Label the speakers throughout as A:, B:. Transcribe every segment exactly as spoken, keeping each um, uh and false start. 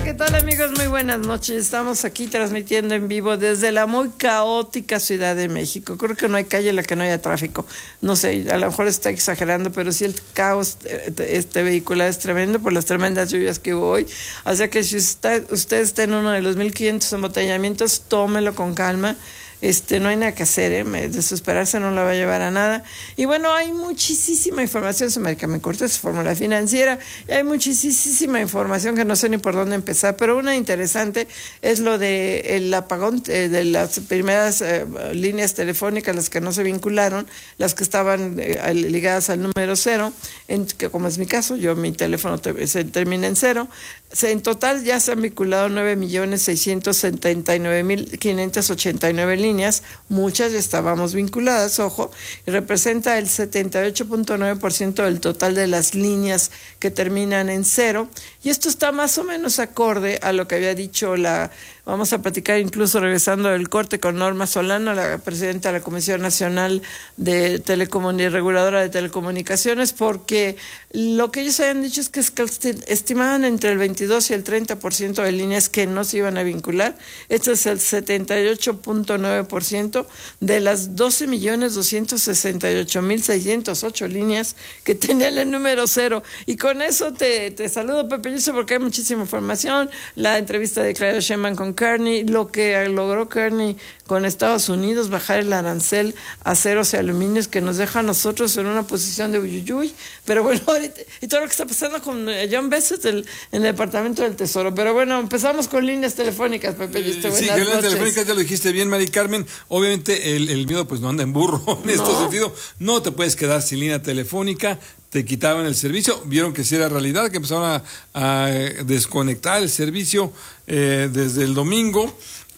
A: ¿qué tal, amigos? Muy buenas noches. Estamos aquí transmitiendo en vivo desde la muy caótica Ciudad de México. Creo que no hay calle en la que no haya tráfico. No sé, a lo mejor está exagerando, pero sí el caos este vehicular es tremendo por las tremendas lluvias que hubo hoy. Así que si usted, usted está en uno de los mil quinientos embotellamientos, tómelo con calma. Este, no hay nada que hacer, ¿eh? Desesperarse no la va a llevar a nada. Y bueno, hay muchísima información sobre Carmen Cortés, fórmula financiera, y hay muchísima información que no sé ni por dónde empezar, pero una interesante es lo de el apagón eh, de las primeras eh, líneas telefónicas, las que no se vincularon, las que estaban eh, ligadas al número cero, en, que como es mi caso, yo mi teléfono te, se termina en cero. Se, en total ya se han vinculado nueve millones seiscientos setenta y nueve mil quinientas ochenta y nueve líneas, muchas ya estábamos vinculadas, ojo, y representa el setenta y ocho punto nueve por ciento del total de las líneas que terminan en cero, y esto está más o menos acorde a lo que había dicho la, vamos a platicar incluso regresando del corte con Norma Solano, la presidenta de la Comisión Nacional de Telecomunicaciones, Reguladora de Telecomunicaciones, porque lo que ellos habían dicho es que estimaban entre el veintidós y el treinta por ciento de líneas que no se iban a vincular. Esto es el setenta y ocho punto nueve por ciento de las doce millones doscientos sesenta y ocho mil seiscientos ocho líneas que tenían el número cero. Y con eso te, te saludo, Pepe Yuso, porque hay muchísima información. La entrevista de Claudia Sheinbaum con Kearney, lo que logró Kearney con Estados Unidos, bajar el arancel a aceros y aluminios, que nos deja a nosotros en una posición de uyuyuy. Pero bueno, y todo lo que está pasando con John Besset el, en el Departamento del Tesoro. Pero bueno, empezamos con líneas telefónicas, Pepe. Eh,
B: sí, líneas telefónicas, ya lo dijiste bien, Mari Carmen. Obviamente el, el miedo pues no anda en burro en este no. sentido. No te puedes quedar sin línea telefónica. Te quitaban el servicio, vieron que sí era realidad, que empezaron a, a desconectar el servicio eh, desde el domingo.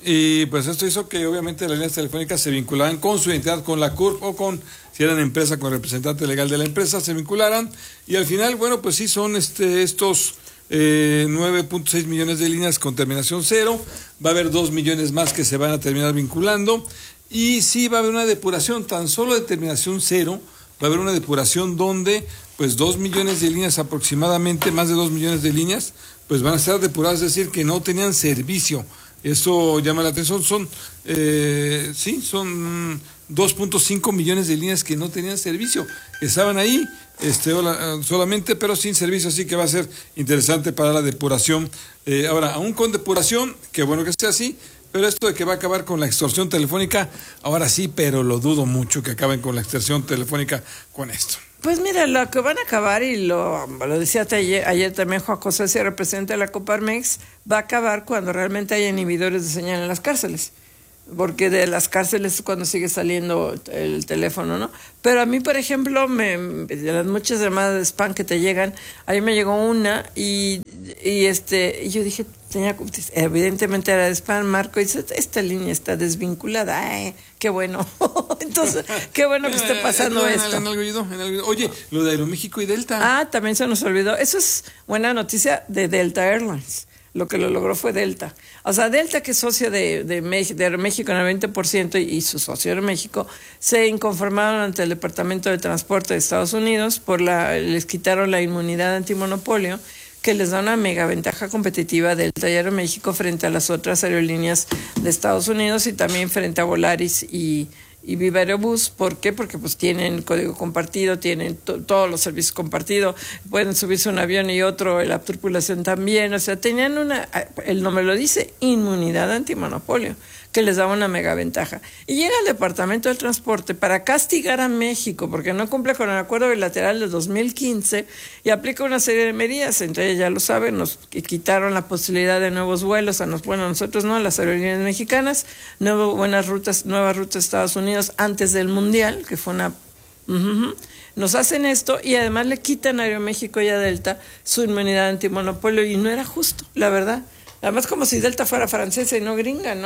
B: Y pues esto hizo que obviamente las líneas telefónicas se vincularan con su identidad, con la C U R P o con, si eran empresa, con el representante legal de la empresa, se vincularan. Y al final, bueno, pues sí son este estos eh, nueve punto seis millones de líneas con terminación cero. Va a haber dos millones más que se van a terminar vinculando. Y sí va a haber una depuración, tan solo de terminación cero. Va a haber una depuración donde pues dos millones de líneas aproximadamente, más de dos millones de líneas, pues van a estar depuradas, es decir, que no tenían servicio. Eso llama la atención, son, eh, sí, son dos punto cinco millones de líneas que no tenían servicio, estaban ahí este, solamente, pero sin servicio, así que va a ser interesante para la depuración. Eh, ahora, aún con depuración, qué bueno que sea así, pero esto de que va a acabar con la extorsión telefónica, ahora sí, pero lo dudo mucho que acaben con la extorsión telefónica con esto.
A: Pues mira, lo que van a acabar, y lo, lo decía ayer, ayer también Juan José, si representa la Coparmex, va a acabar cuando realmente haya inhibidores de señal en las cárceles. Porque de las cárceles es cuando sigue saliendo el teléfono, ¿no? Pero a mí, por ejemplo, me, de las muchas llamadas de spam que te llegan, ahí me llegó una y, y este y yo dije, tenía, evidentemente era de spam, Marco, y dice, esta línea está desvinculada. Ay, qué bueno. Entonces, qué bueno que esté pasando
B: eh, eh,
A: esto.
B: En algo, en algo, oye, lo de Aeroméxico y Delta.
A: Ah, también se nos olvidó. Eso es buena noticia de Delta Airlines. Lo que lo logró fue Delta. O sea, Delta, que es socio de, de, México, de Aeroméxico en el veinte por ciento y, y su socio Aeroméxico, se inconformaron ante el Departamento de Transporte de Estados Unidos, por la les quitaron la inmunidad antimonopolio, que les da una mega ventaja competitiva Delta y Aeroméxico frente a las otras aerolíneas de Estados Unidos y también frente a Volaris y y Viva Aerobús. ¿Por qué? Porque pues tienen código compartido, tienen to- todos los servicios compartidos, pueden subirse un avión y otro, la tripulación también, o sea, tenían una, el nombre lo dice, inmunidad antimonopolio, que les daba una mega ventaja. Y llega el Departamento del Transporte para castigar a México, porque no cumple con el acuerdo bilateral de dos mil quince y aplica una serie de medidas, entre ellas, ya lo saben, nos quitaron la posibilidad de nuevos vuelos, a nos, bueno, a nosotros no, a las aerolíneas mexicanas, nuevas buenas rutas, nuevas rutas a Estados Unidos antes del Mundial, que fue una... Uh-huh. Nos hacen esto y además le quitan a Aeroméxico y a Delta su inmunidad antimonopolio, y no era justo, la verdad. Además, como si Delta fuera francesa y no gringa, ¿no?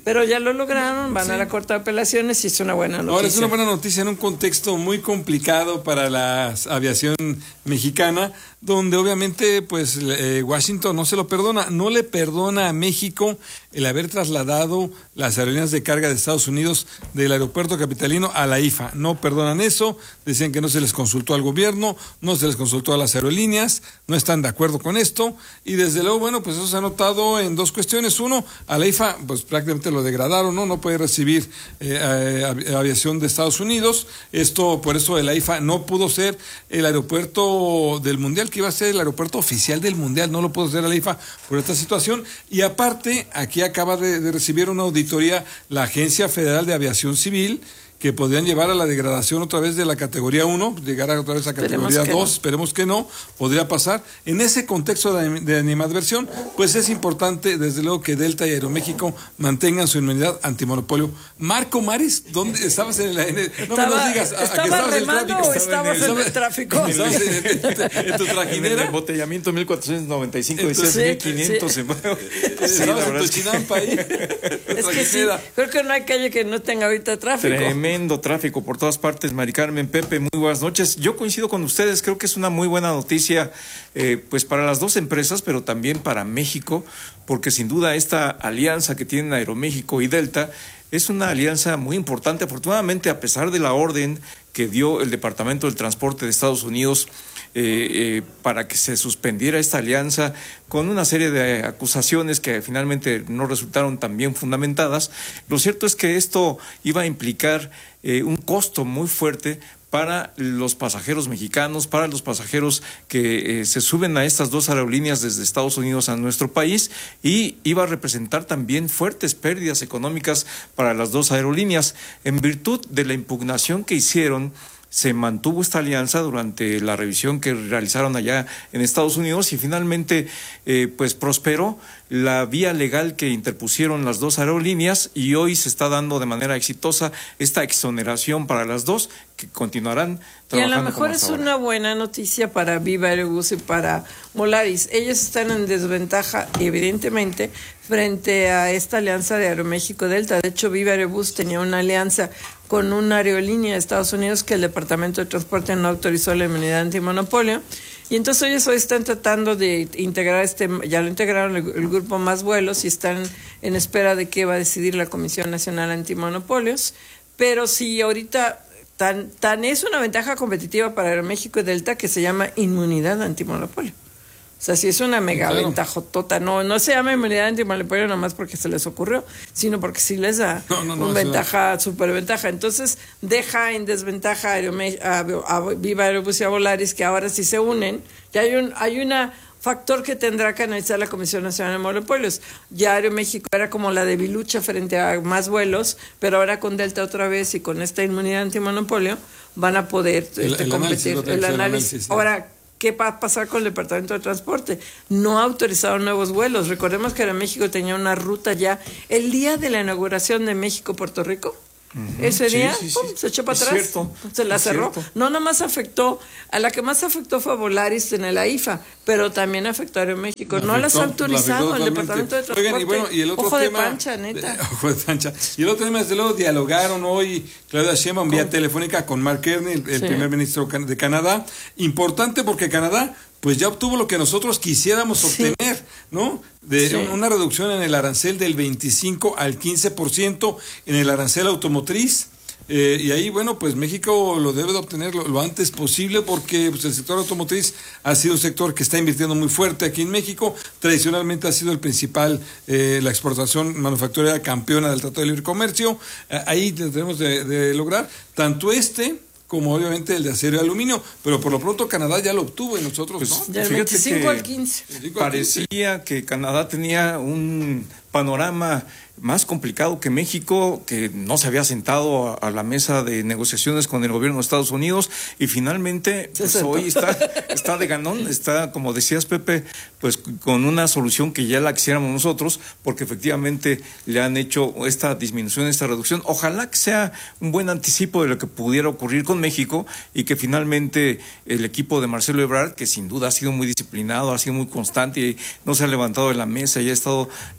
A: Pero ya lo lograron, van sí. a la Corte de Apelaciones y es una buena noticia.
B: Ahora es una buena noticia en un contexto muy complicado para la aviación mexicana, donde obviamente pues eh, Washington no se lo perdona, no le perdona a México el haber trasladado las aerolíneas de carga de Estados Unidos del aeropuerto capitalino a la I F A. No perdonan eso, decían que no se les consultó al gobierno, no se les consultó a las aerolíneas, no están de acuerdo con esto, y desde luego, bueno, pues eso se ha notado en dos cuestiones. Uno, a la I F A pues prácticamente lo degradaron, no no puede recibir eh, aviación de Estados Unidos. Esto, por eso el I F A no pudo ser el aeropuerto del Mundial, que iba a ser el aeropuerto oficial del Mundial, no lo pudo ser el I F A por esta situación. Y aparte, aquí acaba de, de recibir una auditoría la Agencia Federal de Aviación Civil, que podrían llevar a la degradación otra vez de la categoría uno, llegar otra vez a categoría dos, no. Esperemos que no, podría pasar. En ese contexto de, de animadversión, pues es importante, desde luego, que Delta y Aeroméxico mantengan su inmunidad antimonopolio. Marco Maris, ¿dónde estabas en el... En el no
A: estaba,
B: me lo digas,
A: ¿Estaba a, a remando o estabas en el, en el tráfico?
B: ¿Estabas en, en, en, en tu trajinera?
C: En el embotellamiento mil cuatrocientos noventa y cinco, decías
A: sí,
C: mil quinientos.
A: Sí.
B: Sí, estabas en tu chinampa ahí.
A: Es que sí, creo que no hay calle que no tenga ahorita tráfico.
C: Tremendo. Tráfico por todas partes. Mari Carmen, Pepe, muy buenas noches. Yo coincido con ustedes, creo que es una muy buena noticia eh, pues para las dos empresas, pero también para México, porque sin duda esta alianza que tienen Aeroméxico y Delta es una alianza muy importante. Afortunadamente, a pesar de la orden que dio el Departamento del Transporte de Estados Unidos eh, eh, para que se suspendiera esta alianza con una serie de acusaciones que finalmente no resultaron tan bien fundamentadas, lo cierto es que esto iba a implicar eh, un costo muy fuerte para los pasajeros mexicanos, para los pasajeros que eh, se suben a estas dos aerolíneas desde Estados Unidos a nuestro país, y iba a representar también fuertes pérdidas económicas para las dos aerolíneas. En virtud de la impugnación que hicieron, se mantuvo esta alianza durante la revisión que realizaron allá en Estados Unidos y finalmente eh, pues prosperó la vía legal que interpusieron las dos aerolíneas, y hoy se está dando de manera exitosa esta exoneración para las dos, que continuarán trabajando.
A: Y a lo mejor es
C: ahora.
A: Una buena noticia para Viva Aerobús y para Volaris. Ellos están en desventaja, evidentemente, frente a esta alianza de Aeroméxico Delta. De hecho, Viva Aerobús tenía una alianza con una aerolínea de Estados Unidos que el Departamento de Transporte no autorizó la inmunidad antimonopolio. Y entonces ellos hoy están tratando de integrar este, ya lo integraron el, el grupo Más Vuelos y están en espera de qué va a decidir la Comisión Nacional Antimonopolios. Pero si ahorita tan, tan es una ventaja competitiva para Aeroméxico y Delta que se llama inmunidad antimonopolio. O sea, si es una mega claro. ventajotota, no, no se llama inmunidad antimonopolio nomás porque se les ocurrió, sino porque sí les da no, no, no, una ventaja, superventaja. Entonces, deja en desventaja a, Aerome, a, a Viva Aerobús y a Volaris, que ahora sí se unen. Ya hay un hay una factor que tendrá que analizar la Comisión Nacional de Monopolios. Ya Aeroméxico era como la debilucha frente a Más Vuelos, pero ahora con Delta otra vez y con esta inmunidad antimonopolio van a poder
B: el,
A: este,
B: el
A: competir.
B: Análisis,
A: el análisis.
B: análisis sí.
A: Ahora, ¿qué va a pasar con el Departamento de Transporte? No ha autorizado nuevos vuelos. Recordemos que Aeroméxico tenía una ruta ya el día de la inauguración de México-Puerto Rico. Uh-huh. Ese sí, día
C: sí, sí.
A: ¡pum!, se echó para
C: es
A: atrás,
C: cierto,
A: se la cerró. Cierto. No nomás afectó, a la que más afectó fue a Volaris en el A I F A, pero también afectó a Aeroméxico. No las ha autorizado el Departamento de Transporte.
B: Oigan, y bueno, y el otro
A: ojo
B: tema,
A: de pancha, neta.
B: De, ojo de pancha. Y el otro tema, desde luego, dialogaron hoy Claudia Sheinbaum vía telefónica con Mark Carney, el, el sí. primer ministro de Canadá. Importante porque Canadá pues ya obtuvo lo que nosotros quisiéramos obtener, sí. ¿no? De sí. una reducción en el arancel del veinticinco al quince por ciento en el arancel automotriz. Eh, y ahí, bueno, pues México lo debe de obtener lo, lo antes posible porque pues, el sector automotriz ha sido un sector que está invirtiendo muy fuerte aquí en México. Tradicionalmente ha sido el principal, eh, la exportación manufacturera campeona del Tratado de Libre Comercio. Eh, ahí tenemos de, de lograr tanto este como obviamente el de acero y aluminio, pero por lo pronto Canadá ya lo obtuvo y nosotros
C: pues,
B: no.
A: Del veinticinco al quince.
C: Parecía que Canadá tenía un panorama más complicado que México, que no se había sentado a, a la mesa de negociaciones con el gobierno de Estados Unidos, y finalmente pues, hoy está, está de ganón, está, como decías, Pepe, pues con una solución que ya la quisiéramos nosotros, porque efectivamente le han hecho esta disminución, esta reducción. Ojalá que sea un buen anticipo de lo que pudiera ocurrir con México, y que finalmente el equipo de Marcelo Ebrard, que sin duda ha sido muy disciplinado, ha sido muy constante y no se ha levantado de la mesa y ha estado eh, persiguiendo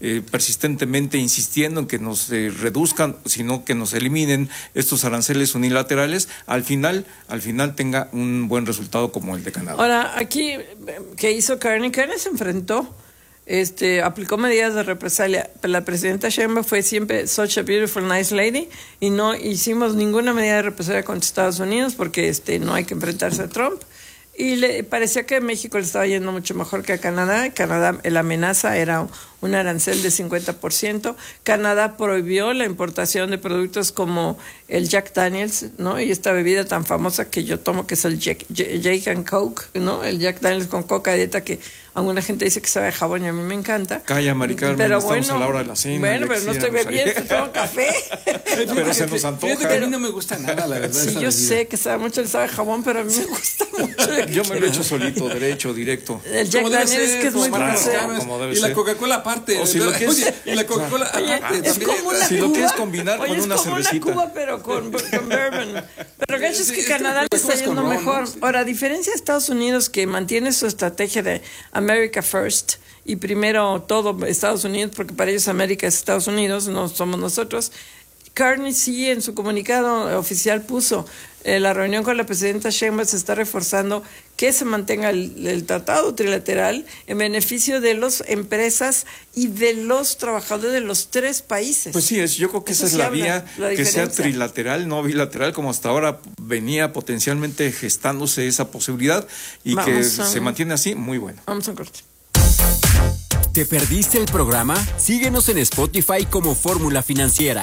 C: persistentemente insistiendo en que nos eh, reduzcan, sino que nos eliminen estos aranceles unilaterales, al final, al final tenga un buen resultado como el de Canadá.
A: Ahora, aquí, ¿qué hizo Carney? Carney se enfrentó, este, aplicó medidas de represalia. La presidenta Sheinbaum fue siempre such a beautiful, nice lady, y no hicimos ninguna medida de represalia contra Estados Unidos porque este, no hay que enfrentarse a Trump. Y le parecía que a México le estaba yendo mucho mejor que a Canadá. Canadá, la amenaza era un arancel de cincuenta por ciento. Canadá prohibió la importación de productos como el Jack Daniels, ¿no? Y esta bebida tan famosa que yo tomo, que es el Jack, Jack and Coke, ¿no? El Jack Daniels con coca dieta, que alguna gente dice que sabe a jabón y a mí me encanta.
C: Calla, Mari Carmen,
A: pero
C: estamos
A: bueno,
C: a la hora de la cena.
A: Bueno, pero no estoy bebiendo, tomo café.
C: Pero se nos antoja.
B: Fíjate que a mí no me gusta nada, la verdad.
A: Sí,
B: esa
A: yo
B: bebida.
A: sé que sabe mucho, le sabe a jabón, pero a mí me gusta mucho.
C: Yo me lo he hecho solito, derecho, directo.
A: El Jack
B: Como debe
A: Daniels
B: ser,
A: que es muy
B: como
C: claro,
A: dulce.
B: sabes,
C: como debe
B: y la
C: ser.
B: Coca-Cola aparte.
C: O si lo
B: ¿verdad?
C: quieres-
B: Oye, y la Coca-Cola
A: Oye,
B: aparte.
A: es
B: también.
A: como una
C: Si lo
A: Cuba.
C: quieres combinar
A: Oye,
C: con
A: es
C: una
A: como
C: cervecita.
A: Una Cuba, pero con, con bourbon. Pero gacho es
B: Sí,
A: que
B: es
A: Canadá le
B: que
A: está
B: es con
A: yendo
B: ron,
A: mejor.
B: ¿no? Sí.
A: Ahora, a diferencia de Estados Unidos, que mantiene su estrategia de America First, y primero todo Estados Unidos, porque para ellos América es Estados Unidos, no somos nosotros. Carney sí en su comunicado oficial puso eh, la reunión con la presidenta Sheinbaum se está reforzando que se mantenga el, el tratado trilateral en beneficio de las empresas y de los trabajadores de los tres países.
C: Pues sí, es, yo creo que
A: Eso
C: esa es
A: sí
C: la
A: habla,
C: vía,
A: la
C: que sea
A: diferencia.
C: trilateral, no bilateral, como hasta ahora venía potencialmente gestándose esa posibilidad y
A: Vamos
C: que
A: a-
C: se mantiene así, muy bueno.
A: Vamos a un corte.
D: ¿Te perdiste el programa? Síguenos en Spotify como Fórmula Financiera.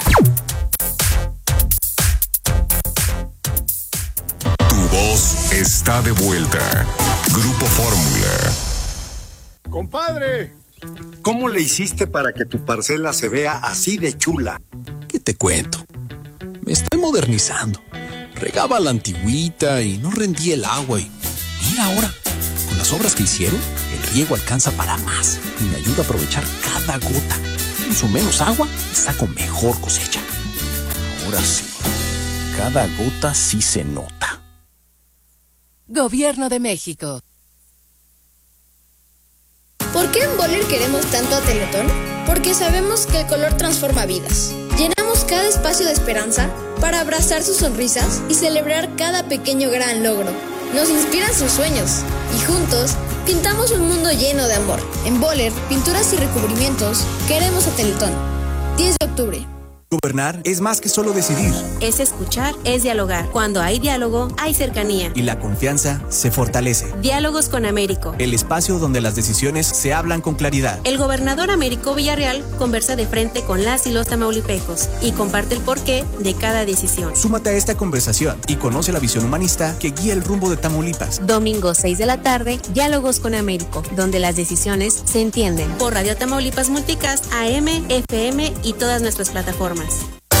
E: Tu voz está de vuelta. Grupo Fórmula.
F: Compadre, ¿cómo le hiciste para que tu parcela se vea así de chula?
G: ¿Qué te cuento? Me estoy modernizando. Regaba la antigüita y no rendía el agua y mira ahora, con las obras que hicieron, el riego alcanza para más y me ayuda a aprovechar cada gota. Uso menos agua y saco mejor cosecha. Ahora sí, cada gota sí se nota.
H: Gobierno de México.
I: ¿Por qué en Boller queremos tanto a Teletón? Porque sabemos que el color transforma vidas. Llenamos cada espacio de esperanza para abrazar sus sonrisas y celebrar cada pequeño gran logro. Nos inspiran sus sueños y juntos pintamos un mundo lleno de amor. En Boller, pinturas y recubrimientos, queremos a Teletón. diez de octubre.
J: Gobernar es más que solo decidir.
K: Es escuchar, es dialogar. Cuando hay diálogo, hay cercanía.
J: Y la confianza se fortalece.
K: Diálogos con Américo.
J: El espacio donde las decisiones se hablan con claridad.
K: El gobernador Américo Villarreal conversa de frente con las y los tamaulipecos y comparte el porqué de cada decisión.
J: Súmate a esta conversación y conoce la visión humanista que guía el rumbo de Tamaulipas.
K: Domingo seis de la tarde, Diálogos con Américo, donde las decisiones se entienden. Por Radio Tamaulipas Multicast, A M, F M y todas nuestras plataformas.